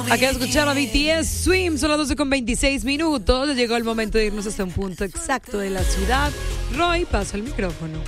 Acá escuchaba BTS Swim, son las 12:26. Llegó el momento de irnos hasta un punto exacto de la ciudad. Roy, paso el micrófono.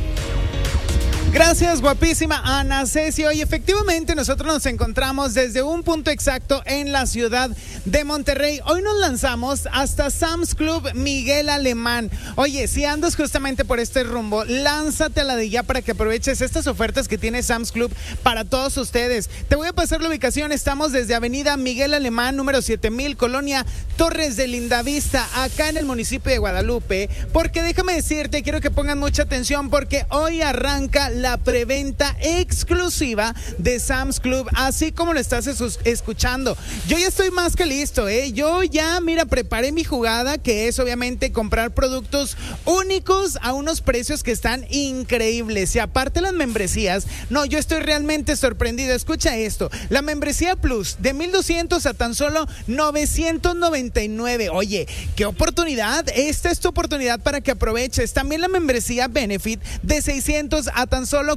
Gracias, guapísima Ana Ceci. Y efectivamente nosotros nos encontramos desde un punto exacto en la ciudad de Monterrey. Hoy nos lanzamos hasta Sam's Club Miguel Alemán. Oye, si andas justamente por este rumbo, lánzate a la de ya para que aproveches estas ofertas que tiene Sam's Club para todos ustedes. Te voy a pasar la ubicación. Estamos desde Avenida Miguel Alemán, número 7000, Colonia Torres de Lindavista, acá en el municipio de Guadalupe. Porque déjame decirte, quiero que pongan mucha atención porque hoy arranca la preventa exclusiva de Sam's Club, así como lo estás escuchando. Yo ya estoy más que listo, yo ya, mira, preparé mi jugada, que es obviamente comprar productos únicos a unos precios que están increíbles. Y aparte las membresías, no, yo estoy realmente sorprendido. Escucha esto, la membresía Plus de 1,200 a tan solo 999. Oye, qué oportunidad. Esta es tu oportunidad para que aproveches. También la membresía Benefit de 600 a tan solo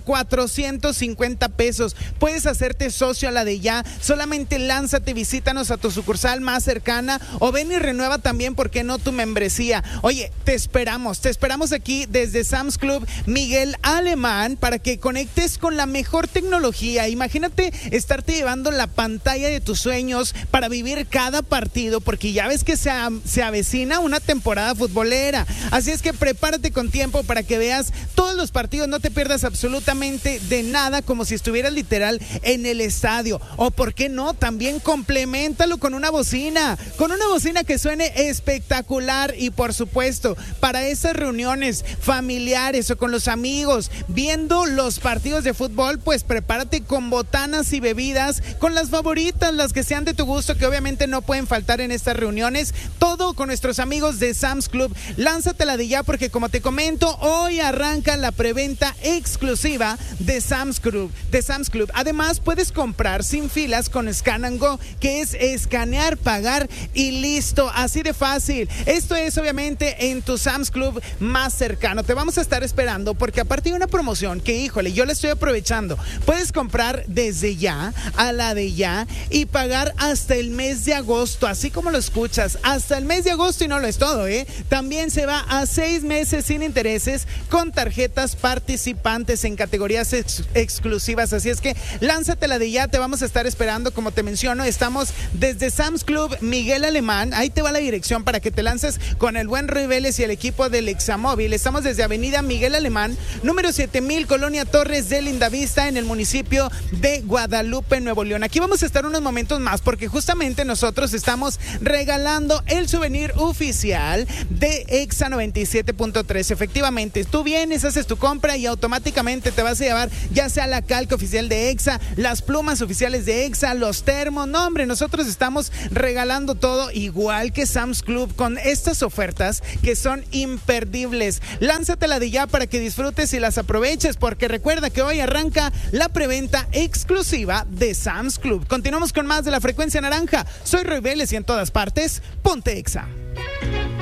450 pesos. Puedes hacerte socio a la de ya. Solamente lánzate, visítanos a tu sucursal más cercana o ven y renueva también, ¿por qué no?, tu membresía. Oye, te esperamos aquí desde Sam's Club Miguel Alemán para que conectes con la mejor tecnología. Imagínate estarte llevando la pantalla de tus sueños para vivir cada partido, porque ya ves que se avecina una temporada futbolera. Así es que prepárate con tiempo para que veas todos los partidos, no te pierdas absolutamente de nada, como si estuvieras literal en el estadio. O por qué no, también compleméntalo con una bocina que suene espectacular. Y por supuesto, para esas reuniones familiares o con los amigos viendo los partidos de fútbol, pues prepárate con botanas y bebidas, con las favoritas, las que sean de tu gusto, que obviamente no pueden faltar en estas reuniones. Todo con nuestros amigos de Sam's Club. Lánzatela de ya, porque como te comento, hoy arranca la preventa exclusiva de Sam's Club. Además, puedes comprar sin filas con Scan and Go, que es escanear, pagar y listo, así de fácil. Esto es obviamente en tu Sam's Club más cercano. Te vamos a estar esperando porque aparte hay una promoción que, híjole, yo la estoy aprovechando. Puedes comprar desde ya a la de ya y pagar hasta el mes de agosto, así como lo escuchas, hasta el mes de agosto. Y no lo es todo, también se va a 6 meses sin intereses con tarjetas participantes en categorías exclusivas. Así es que lánzatela de ya, te vamos a estar esperando. Como te menciono, estamos desde Sam's Club Miguel Alemán. Ahí te va la dirección para que te lances con el buen Roy Vélez y el equipo del Examóvil. Estamos desde Avenida Miguel Alemán, número 7000, Colonia Torres de Lindavista, en el municipio de Guadalupe, Nuevo León. Aquí vamos a estar unos momentos más porque justamente nosotros estamos regalando el souvenir oficial de Exa 97.3. Efectivamente, tú vienes, haces tu compra y automáticamente te vas a llevar ya sea la calca oficial de Exa, las plumas oficiales de Exa, los termos. No, hombre, nosotros estamos regalando todo, igual que Sam's Club, con estas ofertas que son imperdibles. Lánzatela de ya para que disfrutes y las aproveches, porque recuerda que hoy arranca la preventa exclusiva de Sam's Club. Continuamos con más de La Frecuencia Naranja. Soy Roy Vélez y en todas partes, ponte Exa.